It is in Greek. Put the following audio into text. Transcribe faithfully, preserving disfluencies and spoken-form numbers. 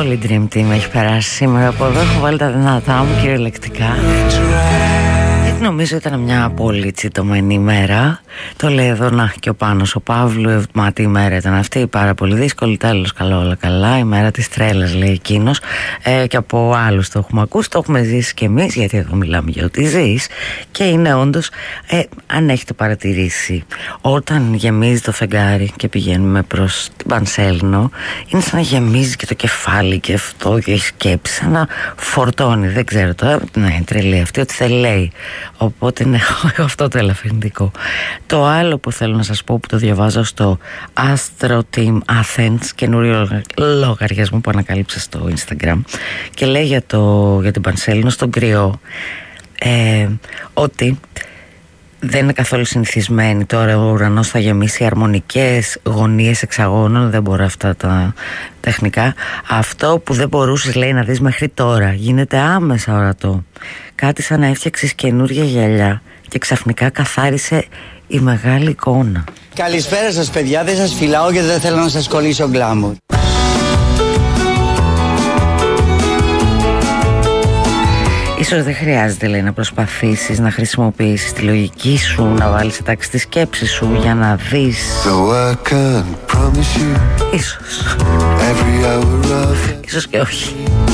Όλη η Dream Team έχει περάσει σήμερα από εδώ. Έχω βάλει τα δυνατά μου κυριολεκτικά. Γιατί νομίζω ήταν μια πολύ τσιτωμένη ημέρα. Το λέει εδώ να και ο Πάνος ο Παύλου. Μα τι ημέρα ήταν αυτή, πάρα πολύ δύσκολη. Τέλος, καλό, όλα καλά. Η μέρα της τρέλας, λέει εκείνος. Ε, και από άλλους το έχουμε ακούσει, το έχουμε ζήσει κι εμείς. Γιατί εδώ μιλάμε για ό,τι ζεις. Και είναι όντως, ε, αν έχετε παρατηρήσει, όταν γεμίζει το φεγγάρι και πηγαίνουμε προς την Πανσέλινο, είναι σαν να γεμίζει και το κεφάλι και αυτό και η σκέψη, σαν να φορτώνει. Δεν ξέρω τώρα, ναι, είναι τρελή αυτή, ότι θέλει λέει. Οπότε ναι, αυτό το ελαφρυντικό. Το άλλο που θέλω να σας πω, που το διαβάζω στο Astro Team Athens, καινούριο λογαριασμό που ανακαλύψα στο Instagram, και λέει για, το, για την Πανσέλινο στον κρυό, ε, ότι δεν είναι καθόλου συνηθισμένη. Τώρα ο ουρανός θα γεμίσει αρμονικές γωνίες εξαγώνων. Δεν μπορώ αυτά τα τεχνικά. Αυτό που δεν μπορούσες, λέει, να δεις μέχρι τώρα, γίνεται άμεσα ορατό. Κάτι σαν να έφτιαξες καινούργια γυαλιά και ξαφνικά καθάρισε η μεγάλη εικόνα. Καλησπέρα σας, παιδιά. Δεν σας φυλάω γιατί δεν θέλω να σας κολλήσω γκλάμουρ. Ίσως δεν χρειάζεται, λέει, να προσπαθήσεις να χρησιμοποιήσεις τη λογική σου, να βάλεις σε τάξη τη σκέψη σου για να δεις. Ίσως Ίσως και όχι.